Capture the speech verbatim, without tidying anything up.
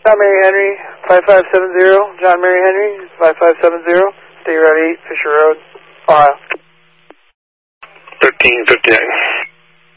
John Mary Henry, five five seven zero. John Mary Henry, five five seven zero. State Route eight, Fisher Road, Ohio. thirteen fifty-nine.